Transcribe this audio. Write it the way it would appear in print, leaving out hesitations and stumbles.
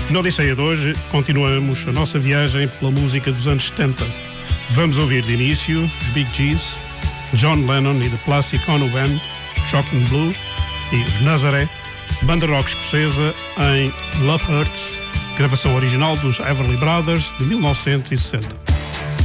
Na Odisseia de hoje, continuamos a nossa viagem pela música dos anos 70. Vamos ouvir de início os Bee Gees, John Lennon e The Plastic Ono Band, Shocking Blue e os Nazaré, banda rock escocesa em Love Hurts, gravação original dos Everly Brothers de 1960.